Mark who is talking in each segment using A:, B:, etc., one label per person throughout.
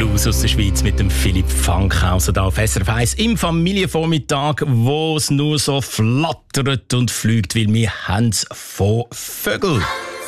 A: Blues aus der Schweiz mit dem Philipp Fankhauser da auf SRF 1 im Familienvormittag, wo es nur so flattert und fliegt, weil wir haben es von Vögeln.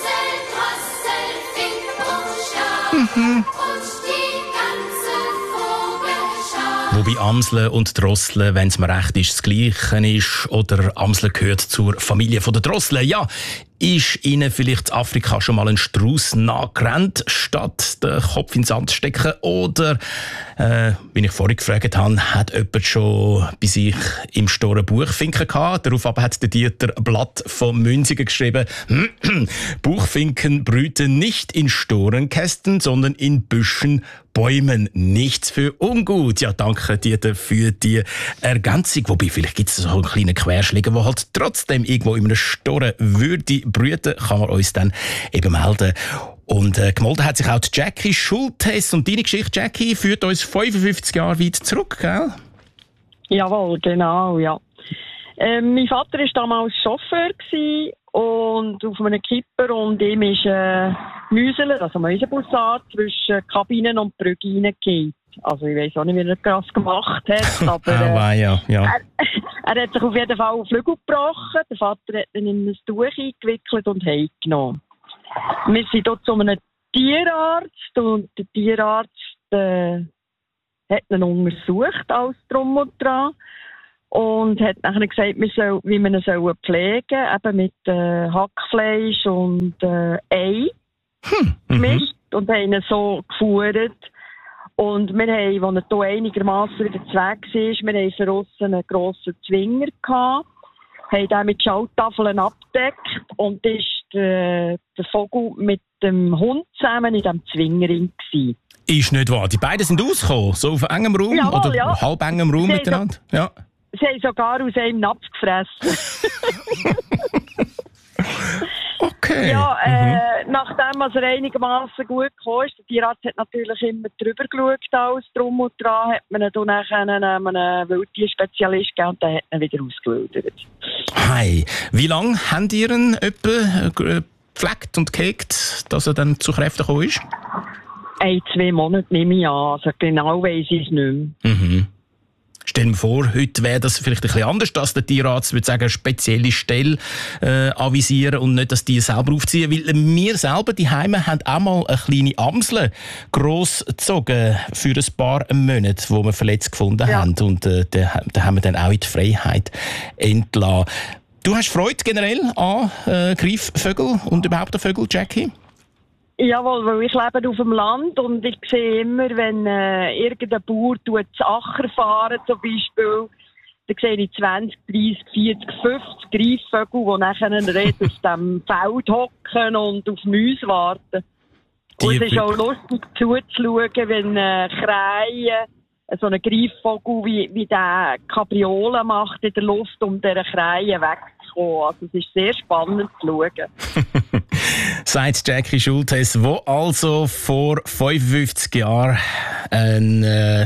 A: Wobei Amseln und Drosseln, wenn es mir recht ist, das Gleiche ist, oder Amseln gehört zur Familie der Drosseln. Ja, ist Ihnen vielleicht Afrika schon mal ein Strauss nachgerannt, statt den Kopf ins Sand zu stecken? Oder, wie ich vorhin gefragt habe, hat jemand schon bei sich im Store ein Buchfinken gehabt? Darauf aber hat der Dieter Blatt von Münzigen geschrieben, Buchfinken brüten nicht in Storenkästen, sondern in Büschen, Bäumen. Nichts für ungut. Ja, danke Dieter für die Ergänzung. Wobei, vielleicht gibt es so einen kleinen Querschläger, der halt trotzdem irgendwo in einem Storen würde brüten, kann man uns dann eben melden. Und gemeldet hat sich auch die Jackie Schultes. Und deine Geschichte, Jackie, führt uns 55 Jahre weit zurück, gell?
B: Jawohl, genau, ja. Mein Vater war damals Chauffeur und auf einem Kipper und ihm ist Müsele, also ein Mäusebussard, zwischen Kabinen und Brücke reingegangen. Also ich weiss auch nicht, wie er das gemacht hat, aber
A: ja.
B: Er hat sich auf jeden Fall Flügel gebrochen. Der Vater hat ihn in ein Tuch eingewickelt und heimgenommen. Wir sind dort zu einem Tierarzt und der Tierarzt hat ihn untersucht, alles drum und dran. Und hat nachher gesagt, wie man ihn pflegen soll, eben mit Hackfleisch und Ei gemischt und haben ihn so geführt. Und wir haben, als er hier einigermassen wieder zu Weg war, wir haben für uns einen grossen Zwinger gehabt, haben den mit Schalttafeln abgedeckt und ist der Vogel mit dem Hund zusammen in diesem Zwingerring gewesen.
A: Ist nicht wahr. Die beiden sind rausgekommen, so auf engem Raum,
B: jawohl,
A: oder
B: ja.
A: halb engem Raum miteinander? Ja.
B: Sie haben sogar aus einem Napf gefressen.
A: Okay.
B: Ja, nachdem er einigermaßen gut kam, der Tierarzt hat natürlich immer drüber geschaut, alles drum und dran, hat man ihn dann nachher einem Wildtierspezialist gegeben und der hat ihn wieder ausgewildert.
A: Hey, wie lange habt ihr ihn etwa gepflegt und gehegt, dass er dann zu Kräften gekommen ist?
B: 1-2 Monate nehme ich an, also genau weiss ich es nicht mehr.
A: Mhm. Stell dir vor, heute wäre das vielleicht ein bisschen anders, dass der Tierarzt würde sagen, eine spezielle Stelle avisieren und nicht, dass die selber aufziehen. Weil wir selber, die Heime, haben auch mal eine kleine Amsel grossgezogen für ein paar Monate, die wir verletzt gefunden haben. Und da haben wir dann auch in die Freiheit entlassen. Du hast Freude generell an Greifvögeln und überhaupt an Vögeln, Jackie?
B: Jawohl, weil ich lebe auf dem Land und ich sehe immer, wenn irgendein Bauer das Acker fahren zum Beispiel, dann sehe ich 20, 30, 40, 50 Greifvögel, die nachher auf dem Feld hocken und auf Mäuse warten. Und es ist auch lustig zuzuschauen, wenn Krähen, so ein Greifvogel, wie der Kapriolen macht in der Luft, um dieser Krähen wegzukommen. Also es ist sehr spannend zu schauen.
A: Sagt Jackie Schultes, wo also vor 55 Jahren ein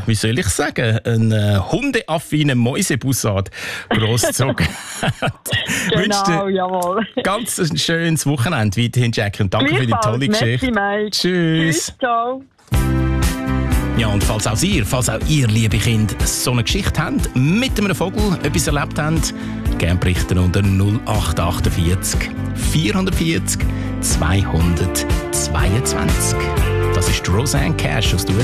A: hundeaffinen Mäusebussard grossgezogen hat.
B: Genau, jawohl.
A: Ganz ein schönes Wochenende weiterhin, Jackie, und danke für die tolle Geschichte. Tschüss.
B: Ciao.
A: Ja, und falls auch ihr, liebe Kinder, so eine Geschichte habt, mit einem Vogel etwas erlebt habt, gerne berichten unter 0848 440 222. Das ist Roseanne Cash aus den USA.